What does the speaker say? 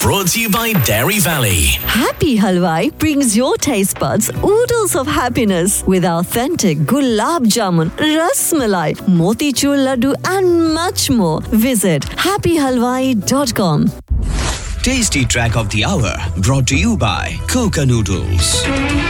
Brought to you by Dairy Valley. Happy Halwai brings your taste buds oodles of happiness with authentic gulab jamun, ras malai, motichur laddu and much more. Visit happyhalwai.com. Tasty Track of the Hour brought to you by Coca Noodles.